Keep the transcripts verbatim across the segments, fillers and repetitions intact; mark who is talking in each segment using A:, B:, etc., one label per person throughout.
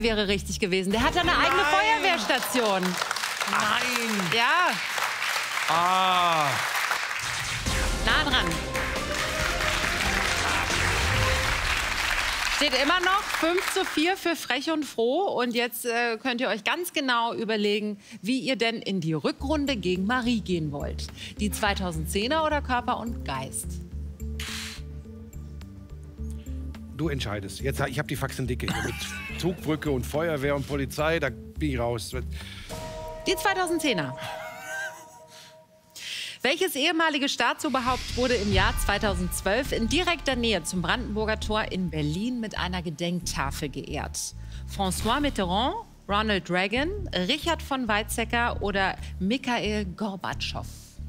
A: wäre richtig gewesen. Der hat eine eigene
B: Nein.
A: Feuerwehrstation.
B: Nein!
A: Ja.
B: Ah!
A: Nah dran. Steht immer noch fünf zu vier für Frech und Froh. Und jetzt äh, könnt ihr euch ganz genau überlegen, wie ihr denn in die Rückrunde gegen Marie gehen wollt. Die zweitausendzehner oder Körper und Geist?
C: Du entscheidest. Jetzt, ich habe die Faxen dicke hier mit Zugbrücke und Feuerwehr und Polizei. Da bin ich raus.
A: Die zweitausendzehner. Welches ehemalige Staatsoberhaupt wurde im Jahr zweitausendzwölf in direkter Nähe zum Brandenburger Tor in Berlin mit einer Gedenktafel geehrt? François Mitterrand, Ronald Reagan, Richard von Weizsäcker oder Mikhail Gorbatschow?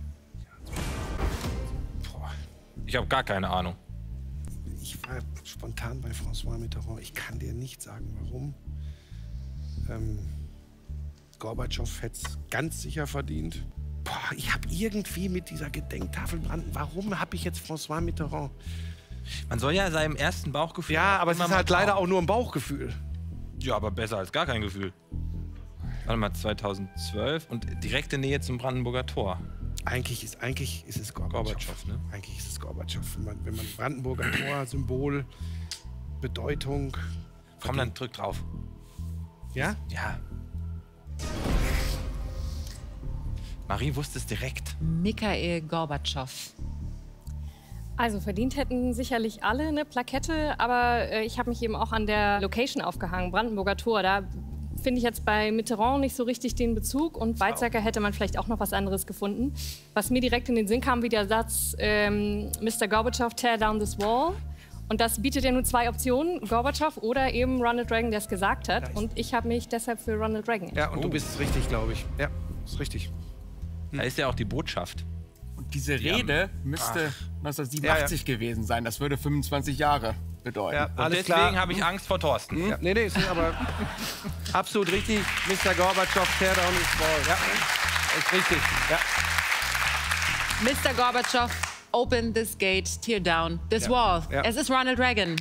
B: Ich habe gar keine Ahnung.
C: Ich war spontan bei François Mitterrand. Ich kann dir nicht sagen, warum. Ähm, Gorbatschow hätte es ganz sicher verdient. Boah, ich habe irgendwie mit dieser Gedenktafel Branden. Warum habe ich jetzt François Mitterrand?
B: Man soll ja seinem ersten Bauchgefühl...
C: Ja, aber es
B: immer
C: ist
B: mal
C: halt leider
B: trauen.
C: auch nur ein Bauchgefühl.
B: Ja, aber besser als gar kein Gefühl. Warte mal, zweitausendzwölf und direkte Nähe zum Brandenburger Tor.
C: Eigentlich ist, eigentlich ist es Gorbatschow.
B: Gorbatschow, ne?
C: Eigentlich ist es Gorbatschow. Wenn man, wenn man Brandenburger Tor, Symbol, Bedeutung...
B: Komm, dann drück drauf.
C: Ja?
B: Ja. Marie wusste es direkt.
A: Mikhail Gorbatschow.
D: Also verdient hätten sicherlich alle eine Plakette, aber äh, ich habe mich eben auch an der Location aufgehangen, Brandenburger Tor. Da finde ich jetzt bei Mitterrand nicht so richtig den Bezug und Weizsäcker hätte man vielleicht auch noch was anderes gefunden. Was mir direkt in den Sinn kam, wie der Satz ähm, Mister Gorbatschow, tear down this wall. Und das bietet ja nur zwei Optionen, Gorbatschow oder eben Ronald Reagan, der es gesagt hat. Und ich habe mich deshalb für Ronald Reagan entschieden.
C: Ja, und
B: Oh.
C: du bist richtig, glaube ich. Ja, ist richtig.
B: Da ist ja auch die Botschaft.
E: Und diese Rede müsste neunzehnhundertsiebenundachtzig
B: Ja,
E: gewesen sein. Das würde fünfundzwanzig Jahre bedeuten.
C: Ja,
B: Und
C: alles
B: deswegen
C: klar.
B: habe ich Angst vor Thorsten.
C: Ja, nee, nee, ist aber absolut richtig. Mister Gorbatschow, tear down his wall. Ja, ist richtig. Ja.
A: Mister Gorbatschow, open this gate, tear down this
C: Ja.
A: wall.
C: Ja.
A: Es ist Ronald Reagan.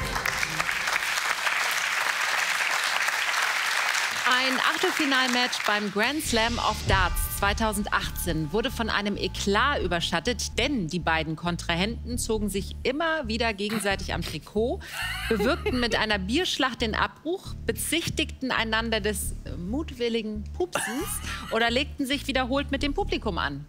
A: Ein Achtelfinalmatch beim Grand Slam of Darts zweitausendachtzehn wurde von einem Eklat überschattet, denn die beiden Kontrahenten zogen sich immer wieder gegenseitig am Trikot, bewirkten mit einer Bierschlacht den Abbruch, bezichtigten einander des mutwilligen Pupsens oder legten sich wiederholt mit dem Publikum an.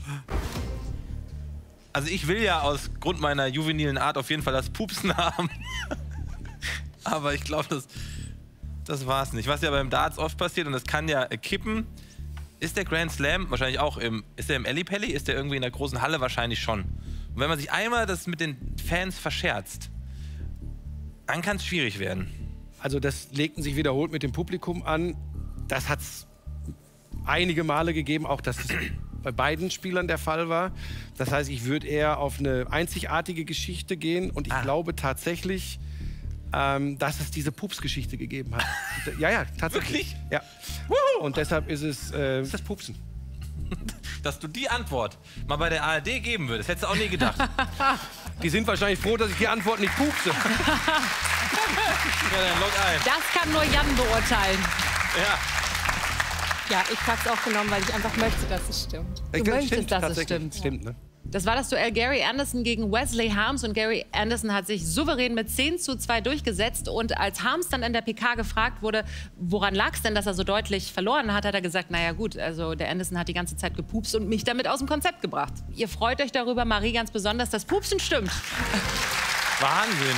B: Also ich will ja aus Grund meiner juvenilen Art auf jeden Fall das Pupsen haben. Aber ich glaube, das, das war es nicht. Was ja beim Darts oft passiert, und das kann ja äh, kippen, ist der Grand Slam wahrscheinlich auch im... Ist der im Ellipelli? Ist der irgendwie in der großen Halle? Wahrscheinlich schon. Und wenn man sich einmal das mit den Fans verscherzt, dann kann es schwierig werden.
C: Also das legten sich wiederholt mit dem Publikum an. Das hat es einige Male gegeben, auch dass es bei beiden Spielern der Fall war. Das heißt, ich würde eher auf eine einzigartige Geschichte gehen. Und ich
B: Ah.
C: glaube tatsächlich, ähm, dass es diese Pups-Geschichte gegeben hat. Ja, ja, tatsächlich.
B: Wirklich?
C: Ja. Und deshalb ist es äh, das Pupsen.
B: Dass du die Antwort mal bei der A R D geben würdest, hättest du auch nie gedacht.
C: Die sind wahrscheinlich froh, dass ich die Antwort nicht pupse.
B: Ja, dann log ein.
A: Das kann nur Jan beurteilen.
B: Ja.
D: Ja, ich habe es auch genommen, weil ich einfach möchte, dass es stimmt.
A: Du
C: Ich glaub,
A: möchtest,
C: stimmt,
A: dass es
C: tatsächlich.
A: stimmt.
C: Stimmt, ne?
A: Das war das Duell Gary Anderson gegen Wesley Harms und Gary Anderson hat sich souverän mit zehn zu zwei durchgesetzt und als Harms dann in der P K gefragt wurde, woran lag es denn, dass er so deutlich verloren hat, hat er gesagt, naja gut, also der Anderson hat die ganze Zeit gepupst und mich damit aus dem Konzept gebracht. Ihr freut euch darüber, Marie ganz besonders, dass Pupsen stimmt.
B: Wahnsinn.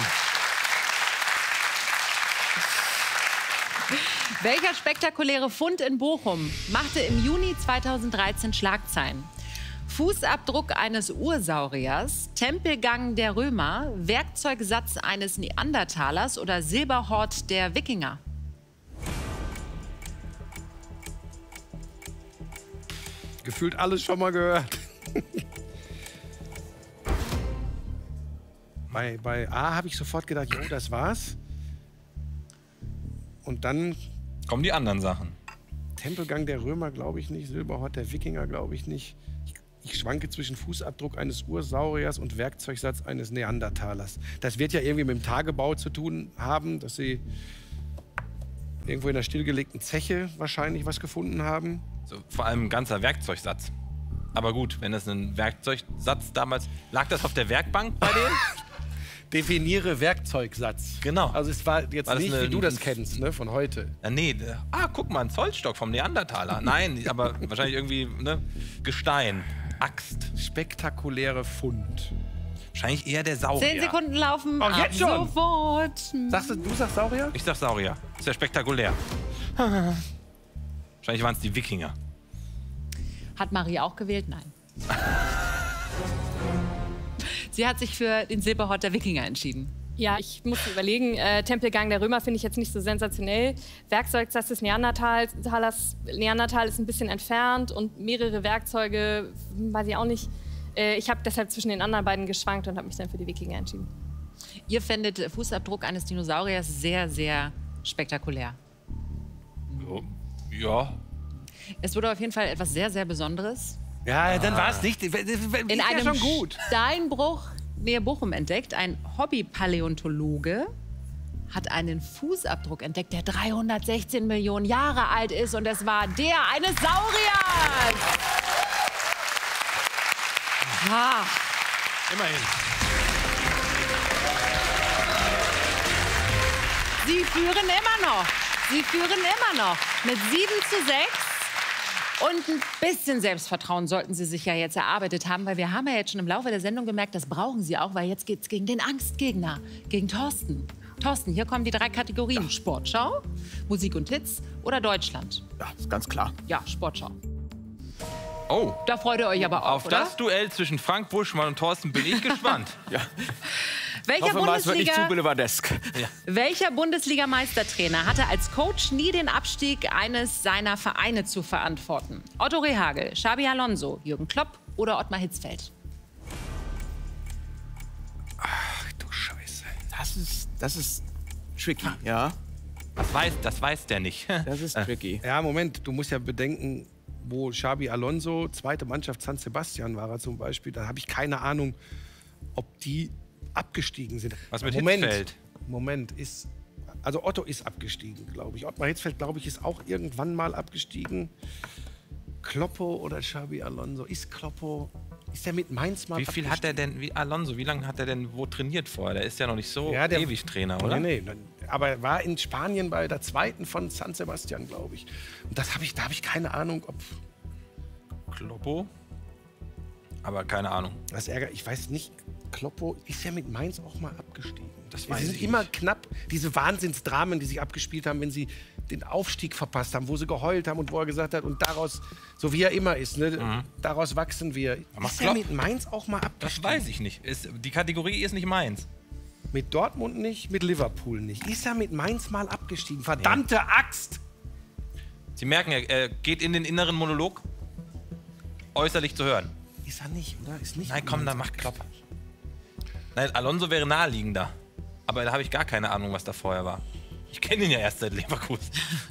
A: Welcher spektakuläre Fund in Bochum machte im Juni zweitausenddreizehn Schlagzeilen? Fußabdruck eines Ursauriers, Tempelgang der Römer, Werkzeugsatz eines Neandertalers oder Silberhort der Wikinger?
C: Gefühlt alles schon mal gehört. bei, bei A habe ich sofort gedacht, jo, das war's. Und dann
B: Kommen die anderen Sachen.
C: Tempelgang der Römer, glaube ich nicht. Silberhort der Wikinger, glaube ich nicht. Ich, ich schwanke zwischen Fußabdruck eines Ursauriers und Werkzeugsatz eines Neandertalers. Das wird ja irgendwie mit dem Tagebau zu tun haben, dass sie irgendwo in der stillgelegten Zeche wahrscheinlich was gefunden haben.
B: So, vor allem ein ganzer Werkzeugsatz. Aber gut, wenn das ein Werkzeugsatz damals... Lag das auf der Werkbank bei denen?
C: Definiere Werkzeugsatz.
B: Genau.
C: Also es war jetzt
B: War das
C: nicht,
B: eine,
C: wie du das kennst, ne, von heute.
B: Ja, nee, ah, guck mal, ein Zollstock vom Neandertaler. Nein, aber wahrscheinlich irgendwie, ne, Gestein, Axt.
C: Spektakuläre Fund.
B: Wahrscheinlich eher der Saurier.
A: Zehn Sekunden laufen.
C: Oh,
A: ab
C: jetzt schon?
A: Sofort.
C: Sagst du, du sagst Saurier?
B: Ich sag Saurier. Ist ja spektakulär. Wahrscheinlich waren es die Wikinger.
A: Hat Marie auch gewählt? Nein. Sie hat sich für den Silberhort der Wikinger entschieden.
D: Ja, ich muss überlegen, äh, Tempelgang der Römer finde ich jetzt nicht so sensationell. Werkzeugsatz des Neandertalers, Neandertal ist ein bisschen entfernt und mehrere Werkzeuge, weiß ich auch nicht. Äh, ich habe deshalb zwischen den anderen beiden geschwankt und habe mich dann für die Wikinger entschieden.
A: Ihr findet Fußabdruck eines Dinosauriers sehr, sehr spektakulär.
B: Ja.
A: Es wurde auf jeden Fall etwas sehr, sehr Besonderes.
C: Ja, dann war es nicht. Ist
A: In
C: ja
A: einem
C: schon gut.
A: Steinbruch nähe Bochum entdeckt. Ein Hobbypaläontologe hat einen Fußabdruck entdeckt, der dreihundertsechzehn Millionen Jahre alt ist. Und es war der eines Sauriers. Ah.
B: Immerhin.
A: Sie führen immer noch. Sie führen immer noch mit sieben zu sechs. Und ein bisschen Selbstvertrauen sollten Sie sich ja jetzt erarbeitet haben, weil wir haben ja jetzt schon im Laufe der Sendung gemerkt, das brauchen Sie auch, weil jetzt geht's gegen den Angstgegner, gegen Thorsten. Thorsten, hier kommen die drei Kategorien. Ja. Sportschau, Musik und Hits oder Deutschland.
E: Ja, ist ganz klar.
A: Ja, Sportschau.
B: Oh.
A: Da freut ihr euch aber auch,
B: Auf
A: oder?
B: das Duell zwischen Frank Buschmann und Thorsten bin ich gespannt.
E: Ja.
A: Welcher,
E: Hoffe mal, es wird nicht zu
A: Bundesliga,
E: boulevardesk.
B: Ja.
A: welcher Bundesliga-Meistertrainer hatte als Coach nie den Abstieg eines seiner Vereine zu verantworten? Otto Rehhagel, Xabi Alonso, Jürgen Klopp oder Ottmar Hitzfeld?
C: Ach du Scheiße.
E: Das ist, das ist tricky, ja.
B: Das weiß, das weiß der nicht.
E: Das ist tricky.
C: Ja, Moment, du musst ja bedenken, wo Xabi Alonso, zweite Mannschaft San Sebastian war er zum Beispiel, da habe ich keine Ahnung, ob die abgestiegen sind.
B: Was mit
C: Moment,
B: Hitzfeld?
C: Moment, ist, also Otto ist abgestiegen, glaube ich. Ottmar Hitzfeld, glaube ich, ist auch irgendwann mal abgestiegen. Kloppo oder Xabi Alonso, ist Kloppo, ist der mit Mainz mal
B: Wie viel hat er denn, wie Alonso, wie lange hat er denn wo trainiert vorher? Der ist ja noch nicht so
C: Ja, der-
B: ewig Trainer, oder?
C: Nee, nee, aber er war in Spanien bei der zweiten von San Sebastian, glaube ich. Und das habe ich, da habe ich keine Ahnung, ob
B: Kloppo? Aber keine Ahnung.
C: das Ärger, ich weiß nicht, Kloppo ist ja mit Mainz auch mal abgestiegen.
B: Das
C: Sie
B: weiß
C: sind
B: ich
C: immer
B: nicht.
C: knapp, diese Wahnsinnsdramen, die sich abgespielt haben, wenn sie den Aufstieg verpasst haben, wo sie geheult haben und wo er gesagt hat, und daraus, so wie er immer ist, ne, daraus wachsen wir.
B: Aber
C: Ist er
B: Klopp-
C: mit Mainz auch mal
B: Das
C: abgestiegen?
B: weiß ich nicht. Ist, die Kategorie ist nicht meins.
C: Mit Dortmund nicht, mit Liverpool nicht. Ist er mit Mainz mal abgestiegen? Verdammte Axt!
B: Sie merken, er, er geht in den inneren Monolog, äußerlich zu hören.
C: Ist er nicht, oder? Ist nicht
B: Nein,
C: mit
B: komm,
C: Mainz
B: dann mach Klopp. Nein, Alonso wäre naheliegender. Aber da habe ich gar keine Ahnung, was da vorher war. Ich kenne ihn ja erst seit Leverkusen.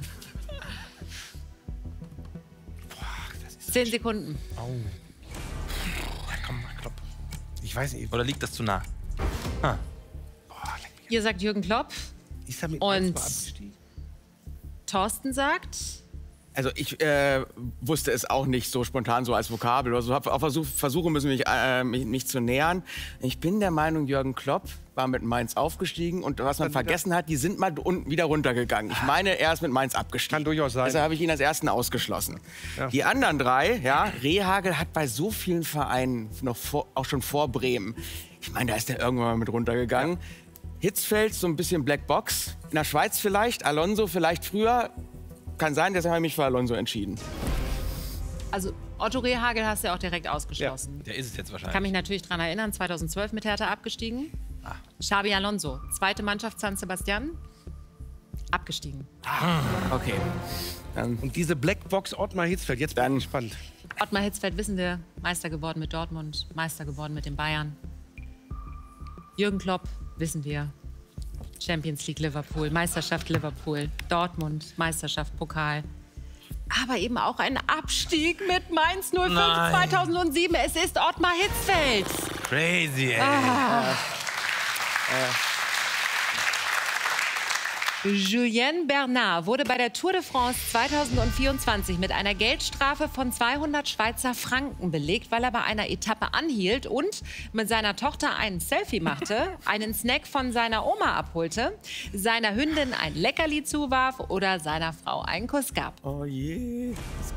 A: Zehn Sekunden.
B: Ja, komm, mach Klopp.
C: Ich weiß nicht.
B: Oder liegt das zu nah? Ah.
A: Ihr sagt Jürgen Klopp.
C: Ist er mit
A: Und-
C: Mainz mal abgestiegen?
A: Thorsten sagt...
E: Also ich äh, wusste es auch nicht so spontan so als Vokabel. Also hab auch versuch, versuche müssen mich, äh, mich nicht zu nähern. Ich bin der Meinung, Jürgen Klopp war mit Mainz aufgestiegen und was man vergessen hat, die sind mal unten wieder runtergegangen. Ich meine, er ist mit Mainz abgestiegen.
C: Kann durchaus sein.
E: Deshalb habe ich ihn als ersten ausgeschlossen.
C: Ja.
E: Die anderen drei, ja, Rehhagel hat bei so vielen Vereinen noch vor, auch schon vor Bremen. Ich meine, da ist er irgendwann mal mit runtergegangen. Hitzfeld so ein bisschen Blackbox. In der Schweiz vielleicht, Alonso vielleicht früher. Kann sein, deshalb habe ich mich für Alonso entschieden.
A: Also Otto Rehhagel hast du ja auch direkt ausgeschlossen.
B: Der ist es jetzt
A: Ich
B: wahrscheinlich.
A: kann mich natürlich daran erinnern, zweitausendzwölf mit Hertha abgestiegen.
B: Ah.
A: Xabi Alonso, zweite Mannschaft San Sebastian, abgestiegen.
E: Okay. Dann
C: Und diese Blackbox Ottmar Hitzfeld, jetzt bin
E: Dann-
C: ich gespannt.
A: Ottmar Hitzfeld, wissen wir, Meister geworden mit Dortmund, Meister geworden mit den Bayern. Jürgen Klopp, wissen wir, Champions League Liverpool, Meisterschaft Liverpool, Dortmund, Meisterschaft Pokal. Aber eben auch ein Abstieg mit Mainz null fünf
B: Nein.
A: zweitausendsieben. Es ist Ottmar Hitzfeld.
B: Crazy, ey.
A: Ah. Julien Bernard wurde bei der Tour de France zweitausendvierundzwanzig mit einer Geldstrafe von zweihundert Schweizer Franken belegt, weil er bei einer Etappe anhielt und mit seiner Tochter ein Selfie machte, einen Snack von seiner Oma abholte, seiner Hündin ein Leckerli zuwarf oder seiner Frau einen Kuss gab.
E: Oh je.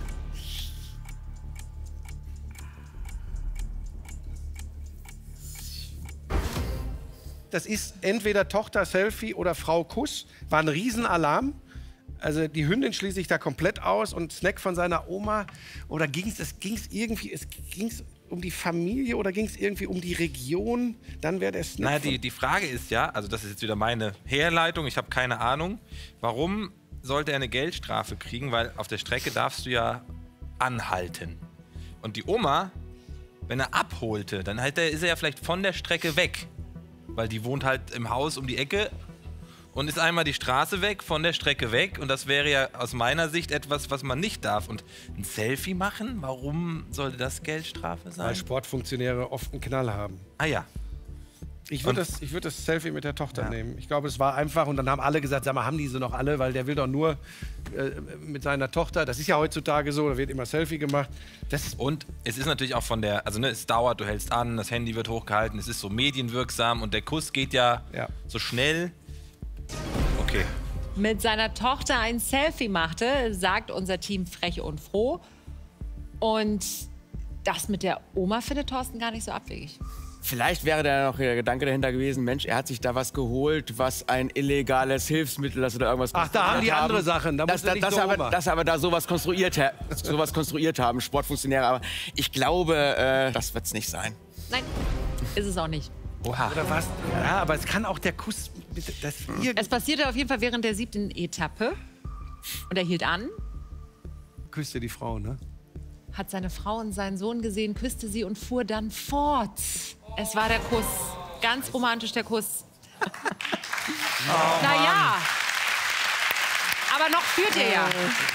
C: Das ist entweder Tochter-Selfie oder Frau-Kuss. War ein Riesenalarm. Also die Hündin schließe ich da komplett aus und Snack von seiner Oma. Oder ging es ging's irgendwie, es ging's um die Familie oder ging es irgendwie um die Region? Dann wäre der Snack.
B: Naja, die, die Frage ist ja, also das ist jetzt wieder meine Herleitung, ich habe keine Ahnung, warum sollte er eine Geldstrafe kriegen? Weil auf der Strecke darfst du ja anhalten. Und die Oma, wenn er abholte, dann halt, ist er ja vielleicht von der Strecke weg. Weil die wohnt halt im Haus um die Ecke und ist einmal die Straße weg, von der Strecke weg. Und das wäre ja aus meiner Sicht etwas, was man nicht darf. Und ein Selfie machen, warum sollte das Geldstrafe sein?
C: Weil Sportfunktionäre oft einen Knall haben.
B: Ah ja.
C: Ich würde
B: Und-
C: das, ich würd das Selfie mit der Tochter
B: Ja.
C: nehmen. Ich glaube, es war einfach. Und dann haben alle gesagt, sag mal, haben die sie noch alle? Weil der will doch nur äh, mit seiner Tochter. Das ist ja heutzutage so, da wird immer Selfie gemacht. Das ist
B: Und es ist natürlich auch von der, also ne, es dauert, du hältst an, das Handy wird hochgehalten, es ist so medienwirksam und der Kuss geht ja,
C: Ja.
B: so schnell. Okay.
A: Mit seiner Tochter ein Selfie machte, sagt unser Team frech und froh. Und das mit der Oma findet Thorsten gar nicht so abwegig.
E: Vielleicht wäre da noch der Gedanke dahinter gewesen, Mensch, er hat sich da was geholt, was ein illegales Hilfsmittel ist oder irgendwas.
C: Ach, da haben die
E: konstruiert
C: andere Sachen, da
E: dass,
C: musst du
E: dass,
C: nicht
E: dass,
C: zur
E: aber,
C: Oma.
E: dass aber da sowas konstruiert, ha- sowas konstruiert haben, Sportfunktionäre. Aber ich glaube, äh, das wird es nicht sein.
A: Nein, ist es auch nicht.
B: Oha.
C: Oder was? Ja, aber es kann auch der Kuss. mit- Das irgend-
A: Es passierte auf jeden Fall während der siebten Etappe. Und er hielt an,
C: küsste die Frau, ne?
A: hat seine Frau und seinen Sohn gesehen, küsste sie und fuhr dann fort. Es war der Kuss. Ganz romantisch der Kuss. naja. Aber noch führt ihr ja.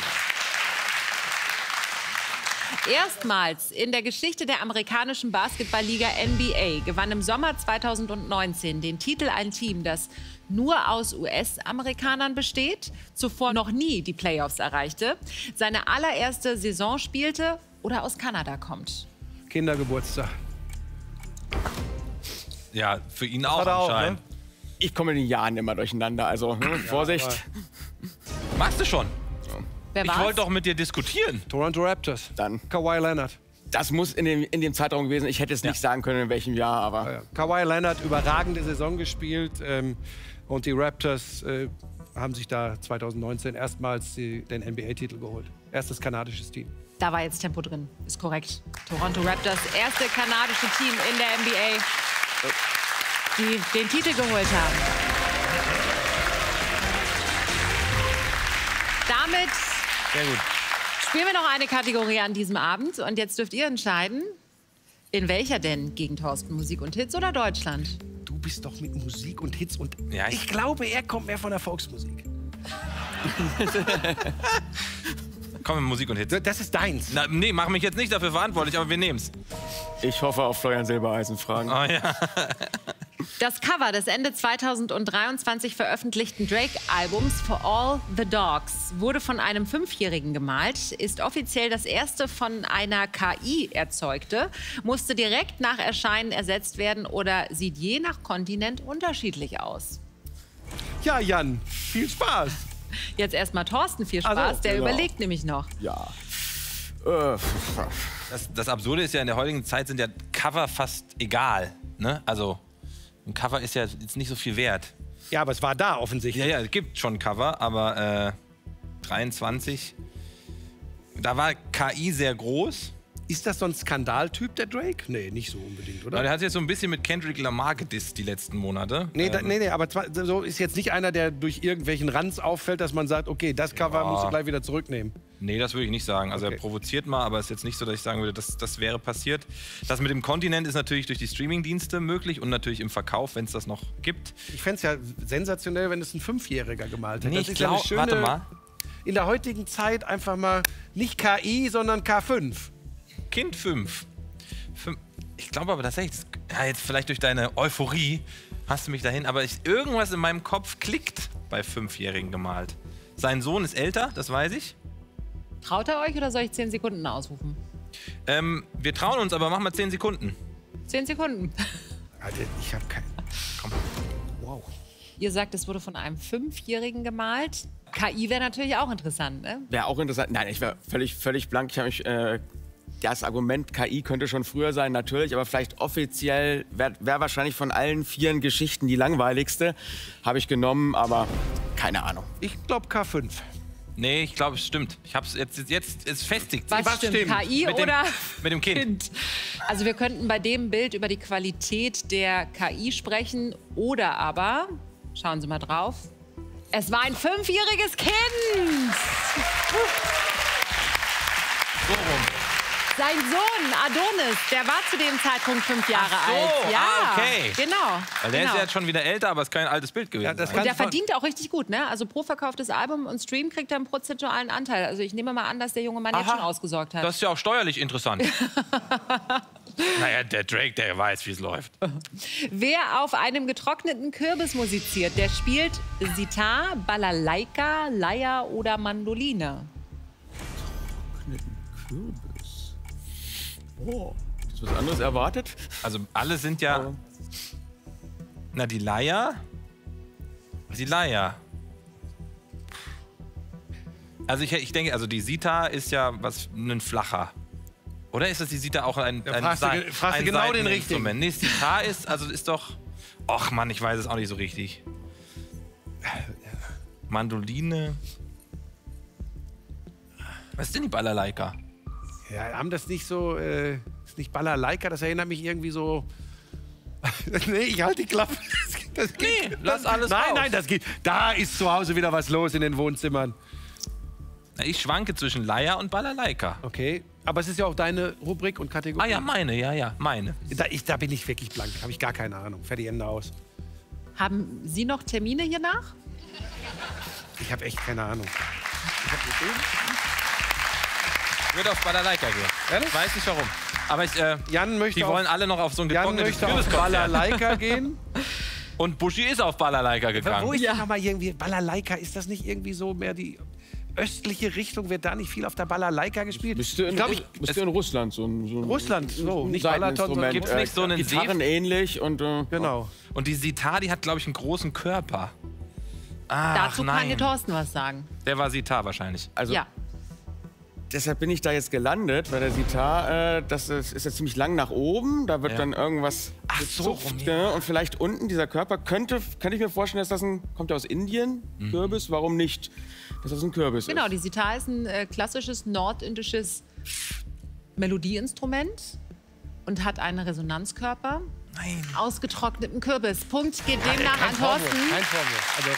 A: Erstmals in der Geschichte der amerikanischen Basketballliga N B A gewann im Sommer zweitausendneunzehn den Titel ein Team, das nur aus U S-Amerikanern besteht, zuvor noch nie die Playoffs erreichte, seine allererste Saison spielte oder aus Kanada kommt.
C: Kindergeburtstag.
B: Ja, für ihn auch
C: Hat er auch,
B: anscheinend.
C: ne?
E: Ich komme in den Jahren immer durcheinander, also hm, Vorsicht.
B: Machst du schon?
A: Wer
B: Ich
A: war's?
B: wollte doch mit dir diskutieren.
C: Toronto Raptors.
E: Dann.
C: Kawhi Leonard.
E: Das muss in dem, in dem Zeitraum gewesen. Ich hätte es nicht sagen können, in welchem Jahr, aber
C: Ja. Kawhi Leonard, überragende Saison gespielt. Ähm, und die Raptors äh, haben sich da zweitausendneunzehn erstmals die, den N B A-Titel geholt. Erstes kanadisches Team.
A: Da war jetzt Tempo drin. Ist korrekt. Toronto Raptors, erste kanadische Team in der N B A, die den Titel geholt haben. Damit
B: Sehr gut.
A: spielen wir noch eine Kategorie an diesem Abend. Und jetzt dürft ihr entscheiden, in welcher denn? Gegen Thorsten Musik und Hits oder Deutschland?
C: Du bist doch mit Musik und Hits und
B: Ja,
C: ich,
B: ich-
C: glaube, er kommt mehr von der Volksmusik.
B: Komm mit Musik und Hits.
C: Das ist deins.
B: Na, nee, mach mich jetzt nicht dafür verantwortlich, aber wir nehmen's.
E: ich hoffe auf Florian Silbereisen fragen.
B: Oh ja.
A: Das Cover des Ende zweitausenddreiundzwanzig veröffentlichten Drake-Albums For All the Dogs wurde von einem Fünfjährigen gemalt, ist offiziell das erste von einer K I erzeugte, musste direkt nach Erscheinen ersetzt werden oder sieht je nach Kontinent unterschiedlich aus.
C: Ja, Jan, viel Spaß.
A: Jetzt erstmal Thorsten, viel
C: Ach so,
A: Spaß, der
E: genau.
A: überlegt nämlich noch.
E: Ja. Äh,
B: Das, das Absurde ist ja, in der heutigen Zeit sind ja Cover fast egal. Ne? Also, ein Cover ist ja jetzt nicht so viel wert.
C: Ja, aber es war da offensichtlich.
B: Ja, ja, es gibt schon Cover, aber äh, dreiundzwanzig, da war K I sehr groß.
C: Ist das so ein Skandaltyp, der Drake? Nee, nicht so unbedingt, oder?
B: Aber der hat sich jetzt so ein bisschen mit Kendrick Lamar gedisst die letzten Monate.
C: Nee, da,
B: Ähm,
C: nee, nee, aber zwar, so ist jetzt nicht einer, der durch irgendwelchen Ranz auffällt, dass man sagt, okay, das Cover
B: Ja.
C: musst du gleich wieder zurücknehmen.
B: Nee, das würde ich nicht sagen. Also
C: Okay.
B: er provoziert mal, aber es ist jetzt nicht so, dass ich sagen würde, das, das wäre passiert. Das mit dem Kontinent ist natürlich durch die Streamingdienste möglich und natürlich im Verkauf, wenn es das noch gibt.
C: Ich fände es ja sensationell, wenn es ein Fünfjähriger gemalt hätte.
B: Nee,
C: das
B: ich
C: ist ja eine
B: glaub-
C: schöne,
B: warte mal.
C: In der heutigen Zeit einfach mal nicht K I, sondern K fünf.
B: Kind fünf. Fünf. Ich glaube aber tatsächlich, das- ja, jetzt vielleicht durch deine Euphorie hast du mich dahin, aber ich, irgendwas in meinem Kopf klickt bei Fünfjährigen gemalt. Sein Sohn ist älter, das weiß ich.
A: Traut er euch oder soll ich zehn Sekunden ausrufen?
B: Ähm, wir trauen uns, aber machen wir zehn Sekunden.
A: Zehn Sekunden.
C: Alter, ich habe kein... Komm. Wow.
A: Ihr sagt, es wurde von einem Fünfjährigen gemalt. K I wäre natürlich auch interessant, ne?
E: Wäre auch interessant. Nein, ich war völlig, völlig blank. Ich habe mich... Äh, das Argument K I könnte schon früher sein, natürlich, aber vielleicht offiziell wäre wär wahrscheinlich von allen vier Geschichten die langweiligste. Habe ich genommen, aber keine Ahnung.
C: Ich glaube K fünf.
B: Nee, ich glaube, es stimmt. Ich hab's jetzt, jetzt es festigt.
A: Was,
C: Was
A: stimmt?
C: stimmt?
A: K I
B: Mit dem-
A: oder
B: mit dem Kind.
A: Also wir könnten bei dem Bild über die Qualität der K I sprechen oder aber, schauen Sie mal drauf, es war ein fünfjähriges Kind.
B: So rum.
A: Sein Sohn Adonis, der war zu dem Zeitpunkt fünf Jahre
B: Ach so,
A: alt. Ja,
B: ah, okay.
A: genau.
B: Weil der
A: genau.
B: ist ja jetzt schon wieder älter, aber es ist kein altes Bild gewesen.
C: Ja, das
B: sein.
A: Und der
C: Ganz von-
A: verdient auch richtig gut, ne? Also pro verkauftes Album und Stream kriegt er einen prozentualen Anteil. Also ich nehme mal an, dass der junge Mann jetzt
B: Aha.
A: schon ausgesorgt hat.
B: Das ist ja auch steuerlich interessant. Naja, der Drake, der weiß, wie es läuft.
A: Wer auf einem getrockneten Kürbis musiziert, der spielt Sitar, Balalaika, Leier oder Mandoline.
E: Kürbis. Oh. Hast du was anderes erwartet?
B: Also alle sind ja... Na, die Leier... Die Leier. Also ich, ich denke, also die Sitar ist ja was, ein flacher. Oder ist das die Sitar auch ein,
C: Ja,
B: ein,
C: fragst du
B: Sei-
C: ge- fragst du
B: ein
C: genau den
B: Saiteninstrument? Nee, Sitar ist, also ist doch... Och Mann, ich weiß es auch nicht so richtig. Mandoline... Was ist denn die Balalaika?
C: Ja, haben das nicht so, äh, ist nicht Balalaika, das erinnert mich irgendwie so... nee, ich halte die Klappe. Das geht,
B: Nee, lass alles
C: Nein,
B: raus.
C: nein, das geht. Da ist zu Hause wieder was los in den Wohnzimmern.
B: Na, ich schwanke zwischen Leier und Balalaika.
C: Okay, aber es ist ja auch deine Rubrik und Kategorie.
B: Ah ja, meine, ja, ja, meine.
C: Da, ich, da bin ich wirklich blank, habe ich gar keine Ahnung. Fertig, Ende aus.
A: Haben Sie noch Termine hier nach?
C: Ich habe echt keine Ahnung.
B: Ich würde auf Balalaika gehen.
C: Ehrlich?
B: Ich weiß nicht warum. Aber ich, äh,
C: Jan möchte
B: die
C: auf,
B: wollen alle noch auf so ein
C: Jan
B: getrocknetes
C: möchte auf
B: Kürbiskonzert.
C: Balalaika gehen.
B: Und Buschi ist auf Balalaika gegangen.
C: Wo ist ja. mal irgendwie Balalaika? Ist das nicht irgendwie so mehr die östliche Richtung? Wird da nicht viel auf der Balalaika gespielt?
E: Müsste in,
C: ich glaube, ich,
E: müsste in Russland so ein, so ein
C: Russland, so,
E: ein
C: nicht Balaton, sondern-
E: Saiteninstrument.
B: Gibt's nicht so einen
E: äh, Gitarren ähnlich und äh,
C: genau.
B: Und die Sitar, die hat, glaube ich, einen großen Körper. Ach,
A: Dazu kann dir
B: nein.
A: Thorsten was sagen.
B: Der war Sitar wahrscheinlich.
E: also
A: Ja.
E: deshalb bin ich da jetzt gelandet, weil der Sitar, äh, das ist, ist ja ziemlich lang nach oben, da wird
B: Ja.
E: dann irgendwas
B: Ach, so
E: gezupft,
B: rum, ja.
E: ne? Und vielleicht unten dieser Körper könnte, könnte ich mir vorstellen, dass das ein, kommt ja aus Indien, Kürbis, warum nicht, dass das ein Kürbis
A: Genau,
E: ist.
A: die Sitar ist ein äh, klassisches nordindisches Melodieinstrument und hat einen Resonanzkörper
B: Nein.
A: aus getrocknetem Kürbis. Punkt geht demnach an Thorsten.
C: Kein Vorwurf. Also,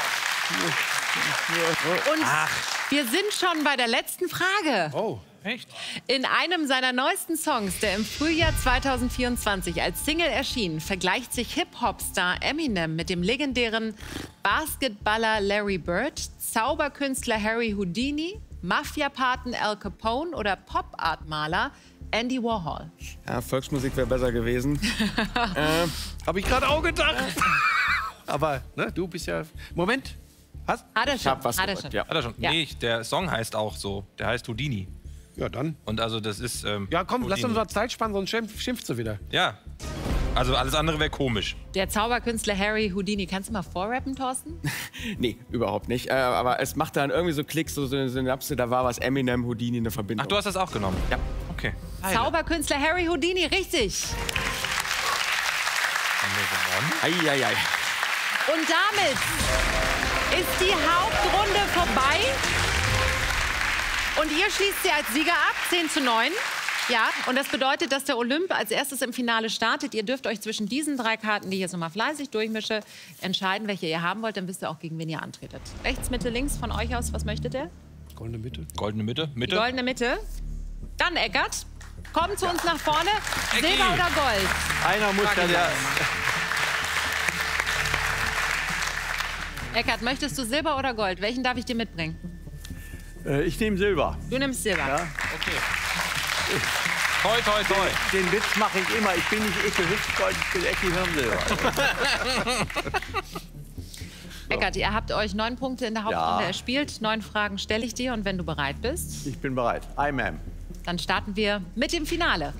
A: Und wir sind schon bei der letzten Frage.
C: oh,
B: Echt?
A: In einem seiner neuesten Songs, der im Frühjahr zweitausendvierundzwanzig als Single erschien, vergleicht sich Hip-Hop-Star Eminem mit dem legendären Basketballer Larry Bird, Zauberkünstler Harry Houdini, Mafia-Paten Al Capone oder Pop-Art-Maler Andy Warhol.
E: Ja, Volksmusik wäre besser gewesen. äh,
C: habe ich gerade auch gedacht. Aber ne, du bist ja... Moment. Hast?
A: Hat er
E: ich
A: schon.
E: hab was
A: Hat er
E: gehört,
A: schon.
E: ja.
B: Hat er schon?
A: Ja.
B: Nee, der Song heißt auch so. Der heißt Houdini.
C: Ja, dann.
B: Und also das ist... Ähm,
C: Ja, komm, lass
B: Houdini.
C: uns mal Zeit spannen, sonst schimpf, schimpft sie wieder.
B: Ja. Also alles andere wäre komisch.
A: Der Zauberkünstler Harry Houdini. Kannst du mal vorrappen, Thorsten?
E: nee, überhaupt nicht. Äh, aber es macht dann irgendwie so Klicks, so eine Synapse, da war was Eminem, Houdini, eine Verbindung.
B: Ach, du hast das auch genommen?
E: Ja.
B: Okay.
A: Zauberkünstler Harry Houdini, richtig.
B: Haben wir gewonnen?
E: Eieiei.
A: Und damit ist die Hauptrunde vorbei. Und ihr schließt sie als Sieger ab, zehn zu neun. Ja, und das bedeutet, dass der Olymp als erstes im Finale startet. Ihr dürft euch zwischen diesen drei Karten, die ich jetzt nochmal fleißig durchmische, entscheiden, welche ihr haben wollt. Dann wisst ihr auch, gegen wen ihr antretet. Rechts, Mitte, links von euch aus, was möchtet ihr?
C: Goldene Mitte.
B: Goldene Mitte?
A: Die
B: Mitte?
A: goldene Mitte. Dann Eckart. Kommt zu uns nach vorne.
B: Ecki.
A: Silber oder Gold?
C: Einer muss da der...
A: Eckart, möchtest du Silber oder Gold? Welchen darf ich dir mitbringen?
F: Äh, ich nehme Silber.
A: Du nimmst Silber.
F: Ja.
B: Okay. Toi, toi, toi.
F: Den Witz mache ich immer. Ich bin nicht Ecke Hüftgold, ich bin Ecke Hirnsilber.
A: Eckart, ihr habt euch neun Punkte in der Hauptrunde
F: Ja.
A: erspielt. Neun Fragen stelle ich dir und wenn du bereit bist,
F: Ich bin bereit. I am.
A: dann starten wir mit dem Finale.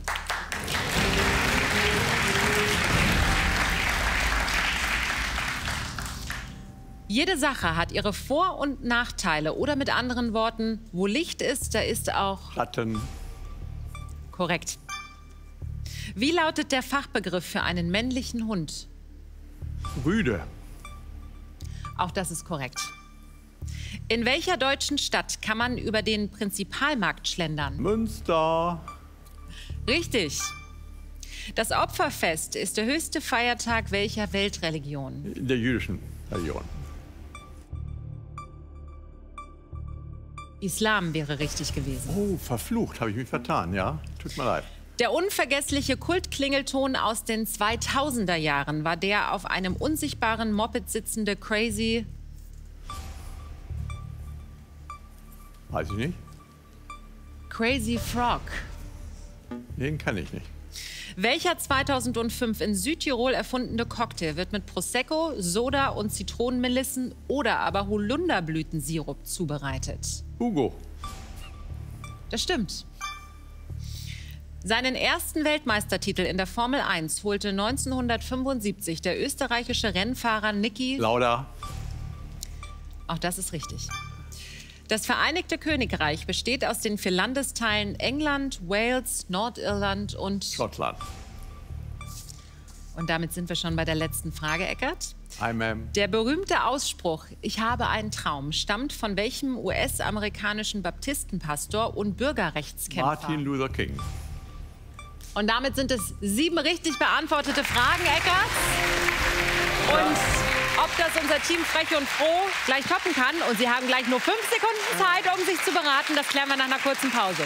A: Jede Sache hat ihre Vor- und Nachteile oder mit anderen Worten, wo Licht ist, da ist auch
F: Schatten.
A: korrekt. Wie lautet der Fachbegriff für einen männlichen Hund?
F: Rüde.
A: Auch das ist korrekt. In welcher deutschen Stadt kann man über den Prinzipalmarkt schlendern?
F: Münster.
A: Richtig. Das Opferfest ist der höchste Feiertag welcher Weltreligion?
F: In der jüdischen Religion.
A: Islam wäre richtig gewesen.
F: Oh, verflucht, habe ich mich vertan, ja? Tut mir leid.
A: Der unvergessliche Kultklingelton aus den zweitausender Jahren war der auf einem unsichtbaren Moped sitzende Crazy...
F: Weiß ich nicht.
A: Crazy Frog.
F: Den kann ich nicht.
A: Welcher zweitausendfünf in Südtirol erfundene Cocktail wird mit Prosecco, Soda und Zitronenmelissen oder aber Holunderblütensirup zubereitet?
F: Hugo.
A: Das stimmt. Seinen ersten Weltmeistertitel in der Formel eins holte neunzehnhundertfünfundsiebzig der österreichische Rennfahrer Niki...
F: Lauda.
A: Auch das ist richtig. Das Vereinigte Königreich besteht aus den vier Landesteilen England, Wales, Nordirland und...
F: Schottland.
A: Und damit sind wir schon bei der letzten Frage, Eckart.
F: I am.
A: Der berühmte Ausspruch, ich habe einen Traum, stammt von welchem U S-amerikanischen Baptistenpastor und Bürgerrechtskämpfer?
F: Martin Luther King.
A: Und damit sind es sieben richtig beantwortete Fragen, Eckart. Und ob das unser Team Frech und Froh gleich toppen kann, und Sie haben gleich nur fünf Sekunden Zeit, um sich zu beraten, das klären wir nach einer kurzen Pause.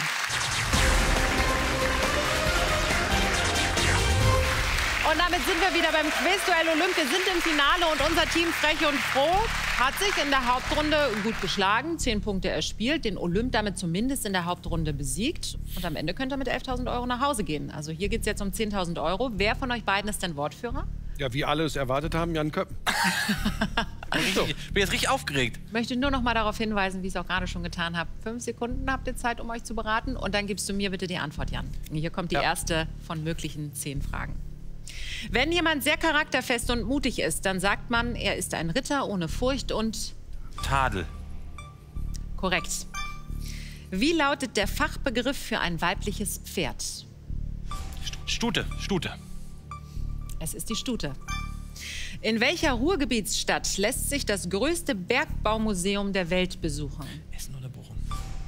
A: Und damit sind wir wieder beim Quizduell Olymp. Wir sind im Finale und unser Team Frech und Froh hat sich in der Hauptrunde gut geschlagen, zehn Punkte erspielt, den Olymp damit zumindest in der Hauptrunde besiegt. Und am Ende könnt ihr mit elftausend Euro nach Hause gehen. Also hier geht es jetzt um zehntausend Euro. Wer von euch beiden ist denn Wortführer?
C: Ja, wie alle es erwartet haben, Jan Köppen.
B: Ich bin jetzt richtig aufgeregt.
A: Ich möchte nur noch mal darauf hinweisen, wie ich es auch gerade schon getan habe. Fünf Sekunden habt ihr Zeit, um euch zu beraten. Und dann gibst du mir bitte die Antwort, Jan. Hier kommt die
C: Ja.
A: erste von möglichen zehn Fragen. Wenn jemand sehr charakterfest und mutig ist, dann sagt man, er ist ein Ritter ohne Furcht und...
B: Tadel.
A: Korrekt. Wie lautet der Fachbegriff für ein weibliches Pferd?
B: Stute. Stute.
A: Es ist die Stute. In welcher Ruhrgebietsstadt lässt sich das größte Bergbaumuseum der Welt besuchen?
B: Essen oder Bochum?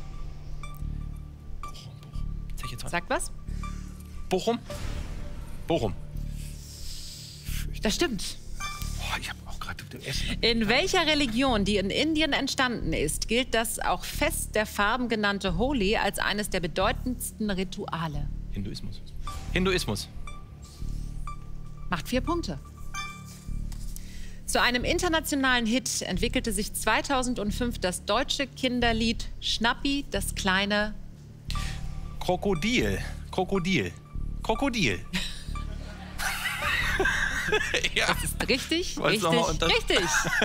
B: Bochum, Bochum. Sag ich jetzt was?
A: Sagt was?
B: Bochum? Bochum.
A: Das stimmt.
C: Boah, ich habe auch gerade Essen.
A: In welcher Religion, die in Indien entstanden ist, gilt das auch Fest der Farben genannte Holi als eines der bedeutendsten Rituale?
B: Hinduismus. Hinduismus.
A: Macht vier Punkte. Zu einem internationalen Hit entwickelte sich zweitausendfünf das deutsche Kinderlied Schnappi, das kleine...
B: Krokodil. Krokodil. Krokodil. Ja.
A: Richtig,
B: Wollt's
A: richtig,
B: noch mal unter-
A: richtig.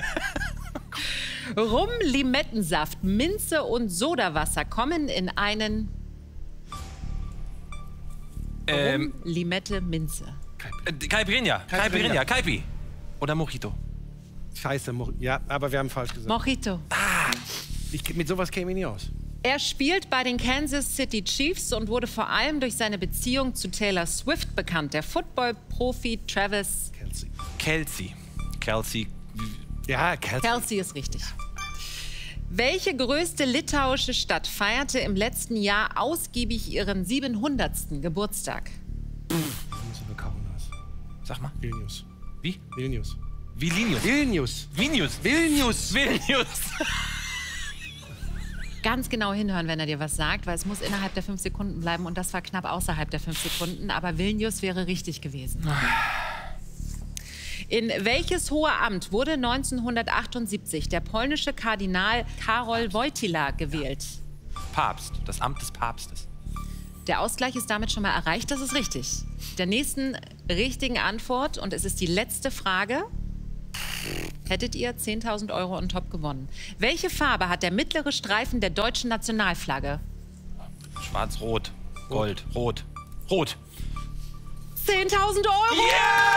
A: Rum, Limettensaft, Minze und Sodawasser kommen in einen...
B: Ähm,
A: Rum, Limette, Minze.
B: äh, Caipirinha. Caipirinha. Caipi. Oder Mojito.
C: Scheiße, Mo- ja, aber wir haben falsch gesagt.
A: Mojito.
C: Ich, mit sowas käme ich nie aus.
A: Er spielt bei den Kansas City Chiefs und wurde vor allem durch seine Beziehung zu Taylor Swift bekannt. Der Football-Profi Travis
C: Kelsey.
B: Kelsey. Kelsey.
C: Ja, Kelsey.
A: Kelsey ist richtig. Welche größte litauische Stadt feierte im letzten Jahr ausgiebig ihren siebenhundertsten Geburtstag?
B: Sag mal.
C: Vilnius.
B: Wie?
C: Vilnius.
B: Vilnius.
C: Vilnius.
B: Vilnius.
C: Vilnius.
B: Vilnius.
A: Ganz genau hinhören, wenn er dir was sagt, weil es muss innerhalb der fünf Sekunden bleiben und das war knapp außerhalb der fünf Sekunden, aber Vilnius wäre richtig gewesen. In welches hohe Amt wurde neunzehnhundertachtundsiebzig der polnische Kardinal Karol Wojtyła gewählt?
B: Papst. Das Amt des Papstes.
A: Der Ausgleich ist damit schon mal erreicht, das ist richtig. Der nächsten richtigen Antwort, und es ist die letzte Frage, hättet ihr zehntausend Euro on top gewonnen. Welche Farbe hat der mittlere Streifen der deutschen Nationalflagge?
B: Schwarz, Rot, Gold, Rot, Rot.
A: zehntausend Euro!
B: Yeah!